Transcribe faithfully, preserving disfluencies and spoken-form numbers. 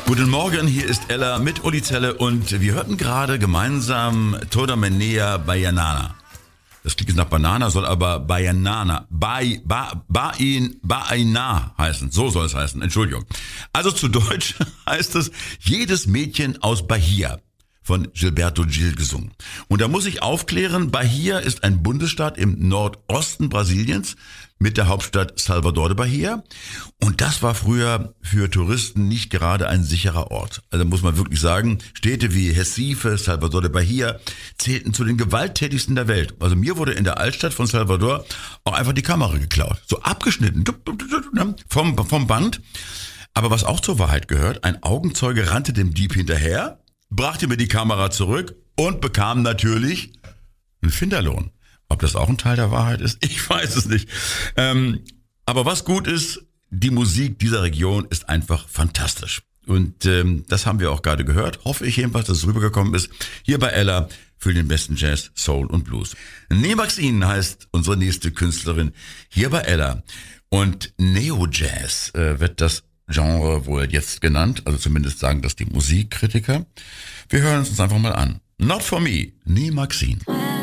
Guten Morgen, hier ist Ella mit Uli Zelle und wir hörten gerade gemeinsam Toda Menea Baianana. Das klingt nach Banana, soll aber Baianana, Bai, ba, Bain, Baina heißen. So soll es heißen, Entschuldigung. Also zu Deutsch heißt es, jedes Mädchen aus Bahia. Von Gilberto Gil gesungen. Und da muss ich aufklären, Bahia ist ein Bundesstaat im Nordosten Brasiliens mit der Hauptstadt Salvador de Bahia. Und das war früher für Touristen nicht gerade ein sicherer Ort. Also muss man wirklich sagen, Städte wie Recife, Salvador de Bahia zählten zu den gewalttätigsten der Welt. Also mir wurde in der Altstadt von Salvador auch einfach die Kamera geklaut. So abgeschnitten vom, vom Band. Aber was auch zur Wahrheit gehört, ein Augenzeuge rannte dem Dieb hinterher, brachte mir die Kamera zurück und bekam natürlich einen Finderlohn. Ob das auch ein Teil der Wahrheit ist, ich weiß es nicht. Ähm, aber was gut ist, die Musik dieser Region ist einfach fantastisch. Und ähm, das haben wir auch gerade gehört. Hoffe ich jedenfalls, dass es rübergekommen ist. Hier bei Ella für den besten Jazz, Soul und Blues. Nemaxin heißt unsere nächste Künstlerin hier bei Ella. Und Neo-Jazz äh, wird das Genre wohl jetzt genannt, also zumindest sagen das die Musikkritiker. Wir hören es uns einfach mal an. Not for me, Nemaxin.